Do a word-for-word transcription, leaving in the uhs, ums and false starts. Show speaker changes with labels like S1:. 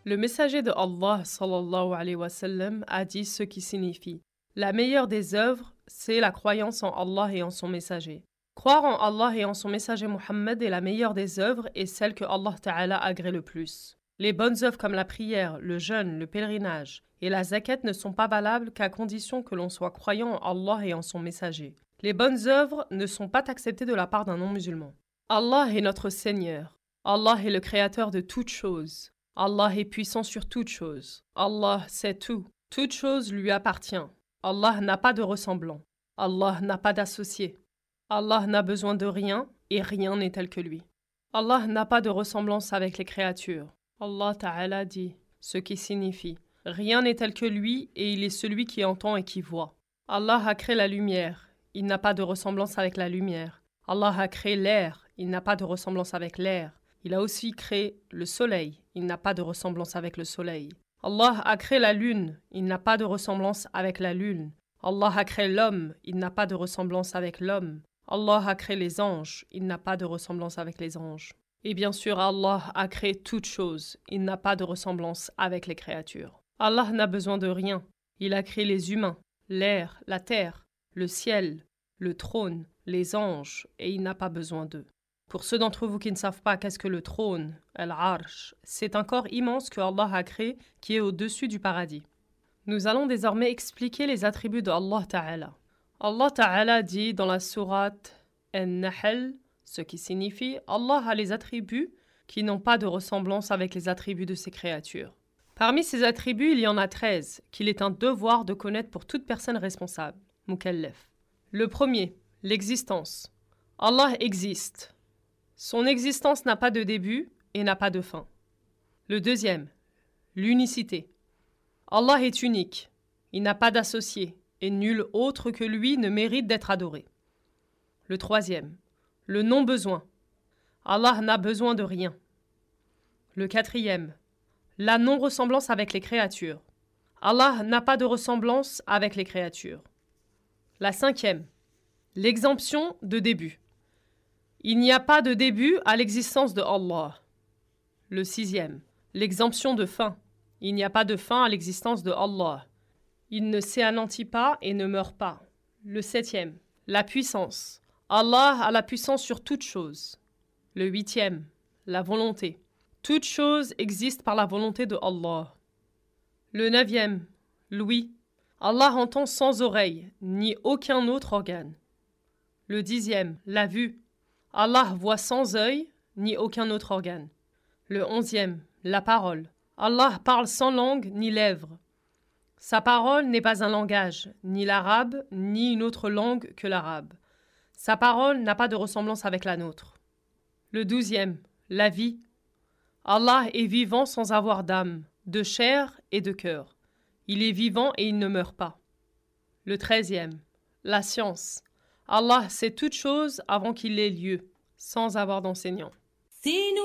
S1: Le messager de Allah sallallahu alayhi wa sallam a dit ce qui signifie: la meilleure des œuvres, c'est la croyance en Allah et en son messager. Croire en Allah et en son messager Muhammad est la meilleure des œuvres et celle que Allah Ta'ala agrée le plus. Les bonnes œuvres comme la prière, le jeûne, le pèlerinage et la zakat ne sont pas valables qu'à condition que l'on soit croyant en Allah et en son messager. Les bonnes œuvres ne sont pas acceptées de la part d'un non-musulman. Allah est notre Seigneur. Allah est le créateur de toutes choses. Allah est puissant sur toutes choses. Allah sait tout. Toute chose lui appartient. Allah n'a pas de ressemblant. Allah n'a pas d'associé. Allah n'a besoin de rien et rien n'est tel que lui. Allah n'a pas de ressemblance avec les créatures. Allah Ta'ala dit, ce qui signifie: rien n'est tel que lui et il est celui qui entend et qui voit. Allah a créé la lumière. Il n'a pas de ressemblance avec la lumière. Allah a créé l'air. Il n'a pas de ressemblance avec l'air. Il a aussi créé le soleil. Il n'a pas de ressemblance avec le soleil. Allah a créé la lune. Il n'a pas de ressemblance avec la lune. Allah a créé l'homme. Il n'a pas de ressemblance avec l'homme. Allah a créé les anges. Il n'a pas de ressemblance avec les anges. Et bien sûr, Allah a créé toutes choses. Il n'a pas de ressemblance avec les créatures. Allah n'a besoin de rien. Il a créé les humains, l'air, la terre, le ciel, le trône, les anges, et il n'a pas besoin d'eux. Pour ceux d'entre vous qui ne savent pas qu'est-ce que le trône, Al-Arsh, c'est un corps immense que Allah a créé qui est au-dessus du paradis. Nous allons désormais expliquer les attributs de Allah Ta'ala. Allah Ta'ala dit dans la sourate An-Nahl, ce qui signifie: Allah a les attributs qui n'ont pas de ressemblance avec les attributs de ses créatures. Parmi ces attributs, il y en a treize qu'il est un devoir de connaître pour toute personne responsable, mukallaf. Le premier, l'existence. Allah existe. Son existence n'a pas de début et n'a pas de fin. Le deuxième, l'unicité. Allah est unique. Il n'a pas d'associé et nul autre que lui ne mérite d'être adoré. Le troisième, le non-besoin. Allah n'a besoin de rien. Le quatrième, la non-ressemblance avec les créatures. Allah n'a pas de ressemblance avec les créatures. La cinquième, l'exemption de début. Il n'y a pas de début à l'existence de Allah. Le sixième, l'exemption de fin. Il n'y a pas de fin à l'existence de Allah. Il ne s'anéantit pas et ne meurt pas. Le septième, la puissance. Allah a la puissance sur toute chose. Le huitième, la volonté. Toute chose existe par la volonté de Allah. Le neuvième, l'ouïe. Allah entend sans oreille, ni aucun autre organe. Le dixième, la vue. Allah voit sans œil, ni aucun autre organe. Le onzième, la parole. Allah parle sans langue ni lèvres. Sa parole n'est pas un langage, ni l'arabe, ni une autre langue que l'arabe. Sa parole n'a pas de ressemblance avec la nôtre. Le douzième, la vie. Allah est vivant sans avoir d'âme, de chair et de cœur. Il est vivant et il ne meurt pas. Le treizième, la science. Allah sait toutes choses avant qu'il ait lieu, sans avoir d'enseignant.